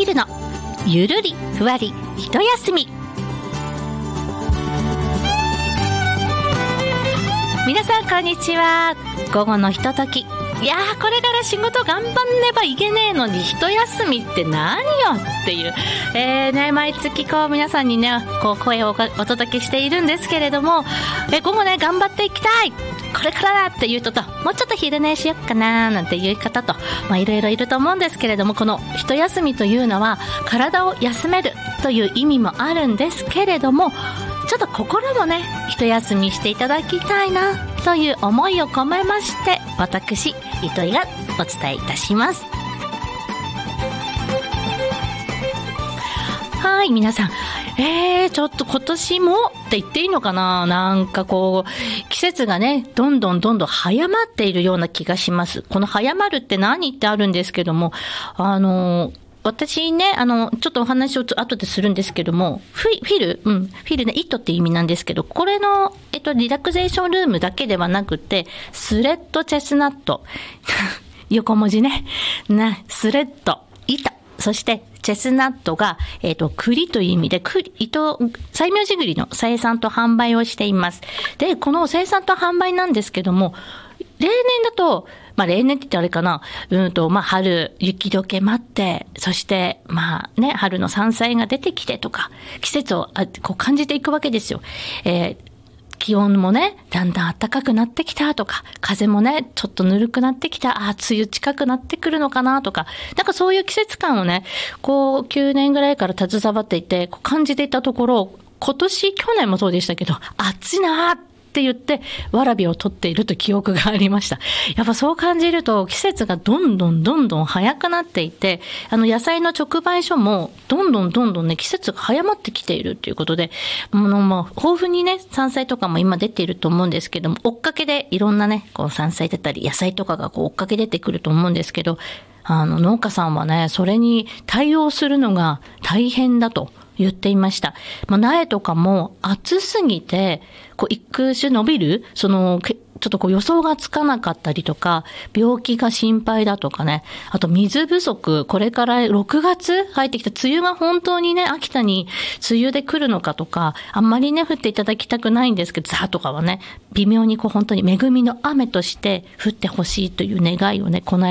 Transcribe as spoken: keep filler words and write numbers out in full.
ルのゆるりふわり一休み。皆さんこんにちは。午後のひととき、いやーこれから仕事頑張んねばいけねえのに一休みって何よっていう、えーね、毎月こう皆さんにねこう声をお届けしているんですけれども、え午後ね頑張っていきたい、これからだっていう人と、もうちょっと昼寝しよっかななんていう方と、まあいろいろいると思うんですけれども、この一休みというのは体を休めるという意味もあるんですけれども、ちょっと心もね一休みしていただきたいなという思いを込めまして、私糸井がお伝えいたします。はい皆さん、えー、ちょっと今年もって言っていいのかな、なんかこう季節がねどんどんどんどん早まっているような気がします。この早まるって何ってあるんですけども、あのー私ね、あの、ちょっとお話を後でするんですけども、フィ、フィル、うん、フィルね、イットって意味なんですけど、これの、えっと、リラクゼーションルームだけではなくて、スレッドチェスナット、横文字ね、な、スレッド、板、そしてチェスナットが、えっと、栗という意味で、栗、糸、西明寺栗の生産と販売をしています。で、この生産と販売なんですけども、例年だと、まあ例年って言ってあれかな、うんと、まあ春、雪解け待って、そして、まあね、春の山菜が出てきてとか、季節をあこう感じていくわけですよ。えー、気温もね、だんだん暖かくなってきたとか、風もね、ちょっとぬるくなってきた、あ、梅雨近くなってくるのかなとか、なんかそういう季節感をね、こうきゅうねんぐらいから携わっていて、こう感じていたところ、今年、去年もそうでしたけど、暑いなーってって言ってわらびを取っていると記憶がありました。やっぱそう感じると季節がどんどんどんどん早くなっていて、あの野菜の直売所もどんどんどんどんね季節が早まってきているということで、もうまあ豊富にね山菜とかも今出ていると思うんですけども、追っかけでいろんなねこう山菜だったり野菜とかがこう追っかけ出てくると思うんですけど、あの農家さんはねそれに対応するのが大変だと言っていました。まあ、苗とかも暑すぎて、こう、育種伸びる、その、ちょっとこう予想がつかなかったりとか、病気が心配だとかね、あと水不足、これからろくがつ入ってきた梅雨が本当にね、秋田に梅雨で来るのかとか、あんまりね、降っていただきたくないんですけど、ザーとかはね、微妙にこう本当に恵みの雨として降ってほしいという願いをね、この